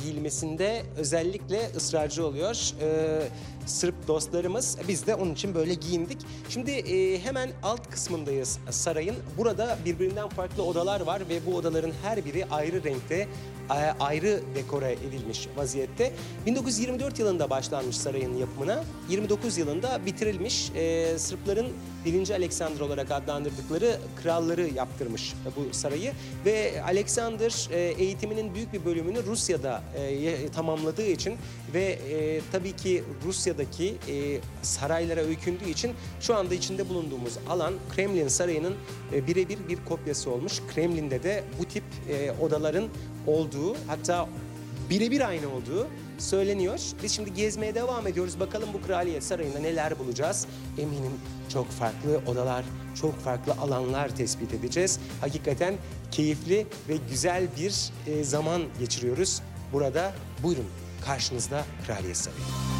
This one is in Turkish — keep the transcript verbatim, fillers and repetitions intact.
giyilmesinde özellikle ısrarcı oluyor. Ee, Sırp dostlarımız, biz de onun için böyle giyindik. Şimdi e, hemen alt kısmındayız sarayın. Burada birbirinden farklı odalar var ve bu odaların her biri ayrı renkte, ayrı dekore edilmiş vaziyette. bin dokuz yüz yirmi dört yılında başlanmış sarayın yapımına. yirmi dokuz yılında bitirilmiş. Ee, Sırpların birinci Alexander olarak adlandırdıkları kralları yaptırmış bu sarayı. Ve Alexander e, eğitiminin büyük bir bölümünü Rusya'da e, tamamladığı için ve e, tabii ki Rusya'daki e, saraylara öykündüğü için şu anda içinde bulunduğumuz alan Kremlin Sarayı'nın e, birebir bir kopyası olmuş. Kremlin'de de bu tip e, odaların olduğu, hatta birebir aynı olduğu söyleniyor. Biz şimdi gezmeye devam ediyoruz. Bakalım bu Kraliyet Sarayı'nda neler bulacağız? Eminim çok farklı odalar, çok farklı alanlar tespit edeceğiz. Hakikaten keyifli ve güzel bir e, zaman geçiriyoruz burada. Buyurun, karşınızda Kraliyet Sarayı.